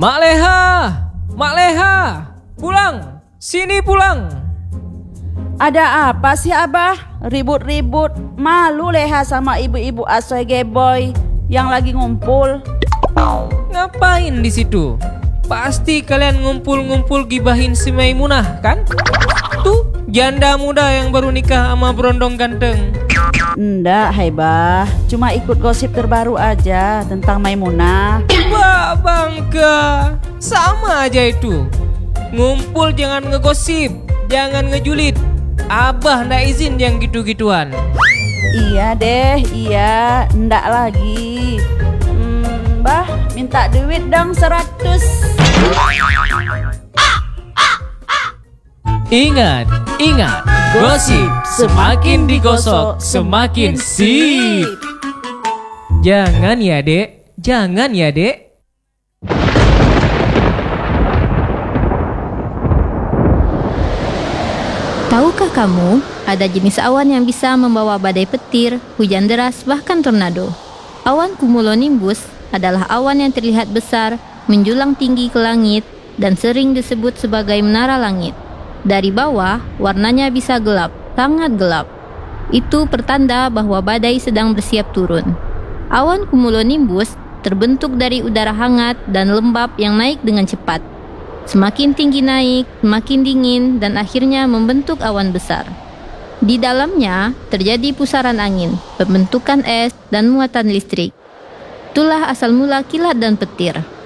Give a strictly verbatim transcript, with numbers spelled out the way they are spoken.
Mak Leha, Mak Leha, pulang, sini pulang. Ada apa sih Abah? Ribut-ribut, malu Leha sama ibu-ibu asoy geboy yang lagi ngumpul. Ngapain di situ? Pasti kalian ngumpul-ngumpul gibahin si Maimunah kan? Tuh, janda muda yang baru nikah sama berondong ganteng. Ndak, hai Bah, cuma ikut gosip terbaru aja tentang Maimunah. Wah, Bangka, sama aja itu. Ngumpul jangan ngegosip, jangan ngejulit. Abah ndak izin yang gitu-gituan. Iya deh, iya, ndak lagi. Hmm, Bah, minta duit dong seratus. Ingat, ingat, gosip semakin digosok semakin sip. Jangan ya dek, jangan ya dek. Tahukah kamu, ada jenis awan yang bisa membawa badai petir, hujan deras, bahkan tornado. Awan cumulonimbus adalah awan yang terlihat besar, menjulang tinggi ke langit, dan sering disebut sebagai menara langit. Dari bawah, warnanya bisa gelap, sangat gelap. Itu pertanda bahwa badai sedang bersiap turun. Awan cumulonimbus terbentuk dari udara hangat dan lembab yang naik dengan cepat. Semakin tinggi naik, semakin dingin, dan akhirnya membentuk awan besar. Di dalamnya terjadi pusaran angin, pembentukan es, dan muatan listrik. Itulah asal mula kilat dan petir.